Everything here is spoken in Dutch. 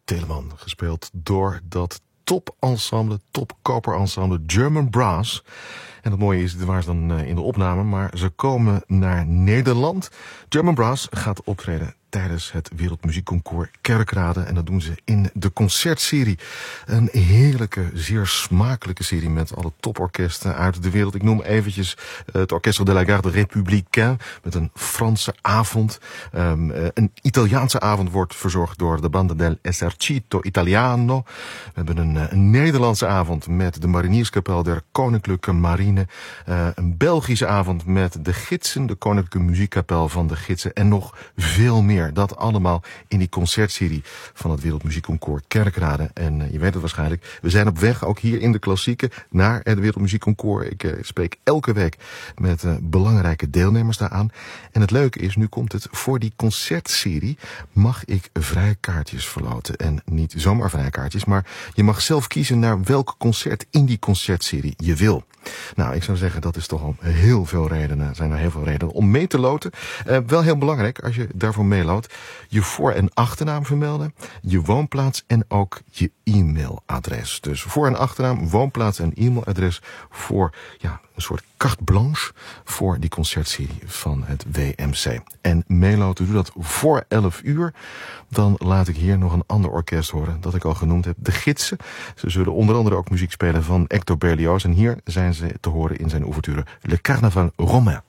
Telemann, gespeeld door dat topensemble, topkoperensemble German Brass. En het mooie is, dit waren ze dan in de opname, maar ze komen naar Nederland. German Brass gaat optreden tijdens het Wereldmuziekconcours Kerkrade. En dat doen ze in de concertserie. Een heerlijke, zeer smakelijke serie met alle toporkesten uit de wereld. Ik noem eventjes het Orchestre de la Garde Républicain met een Franse avond. Een Italiaanse avond wordt verzorgd door de Banda del Esercito Italiano. We hebben een Nederlandse avond met de Marinierskapel der Koninklijke Marine. Een Belgische avond met de Gidsen, de Koninklijke Muziekkapel van de Gidsen. En nog veel meer. Dat allemaal in die concertserie van het Wereldmuziekconcours Kerkrade. En je weet het waarschijnlijk, we zijn op weg, ook hier in de klassieken, naar het Wereldmuziekconcours. Ik spreek elke week met belangrijke deelnemers daaraan. En het leuke is, nu komt het, voor die concertserie mag ik vrije kaartjes verloten. En niet zomaar vrije kaartjes, maar je mag zelf kiezen naar welk concert in die concertserie je wil. Nou, ik zou zeggen, dat is toch al heel veel redenen. Zijn er heel veel redenen om mee te loten. Wel heel belangrijk, als je daarvoor meeloopt, je voor- en achternaam vermelden, je woonplaats en ook je e-mailadres. Dus voor- en achternaam, woonplaats en e-mailadres voor een soort carte blanche voor die concertserie van het WMC. En meeloten, doe dat voor 11 uur. Dan laat ik hier nog een ander orkest horen dat ik al genoemd heb. De Gidsen. Ze zullen onder andere ook muziek spelen van Hector Berlioz. En hier zijn ze te horen in zijn ouverture Le Carnaval Romain.